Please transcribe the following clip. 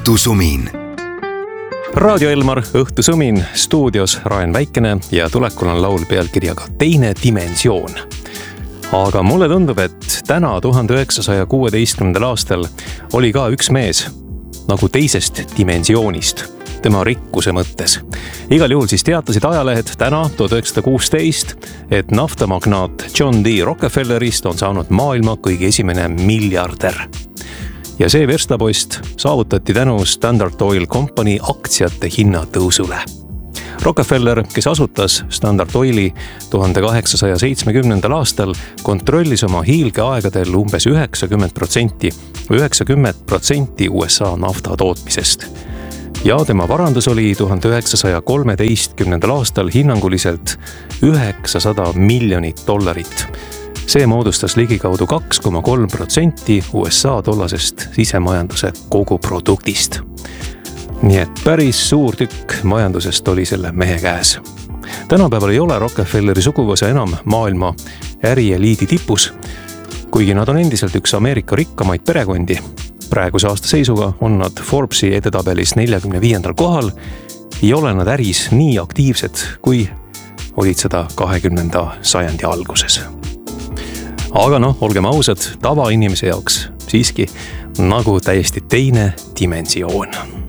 Õhtusumin. Raadio Elmar, Õhtusumin, stuudios Raen Väikene ja tulekul on laul pealkirjaga Teine dimensioon. Aga mulle tundub, et täna 1916. aastal oli ka üks mees nagu teisest dimensioonist, tema rikkuse mõttes. Igal juhul siis teatasid ajalehed täna 1916, et naftamagnaat John D. Rockefellerist on saanud maailma kõige esimene miljardär. Ja see verstapost saavutati tänu Standard Oil Company aktsiate hinnatõusule. Rockefeller, kes asutas Standard Oili 1870. aastal, kontrollis oma hiilgeaegadel umbes 90% USA nafta tootmisest. Ja tema varandus oli 1913. aastal hinnanguliselt $900 miljonit. See moodustas ligikaudu 2,3% USA tollasest sisemajanduse koguproduktist. Nii et päris suur tükk majandusest oli selle mehe käes. Tänapäeval ei ole Rockefelleri suguvõsa enam maailma ärieliidi tipus, kuigi nad on endiselt üks Ameerika rikkamaid perekondi. Praeguse aasta seisuga on nad Forbesi edetabelis 45. kohal ja ole nad äris nii aktiivsed, kui olid seda 20. sajandi alguses. Aga olgem ausad, tavainimese jaoks siiski nagu täiesti teine dimensioon.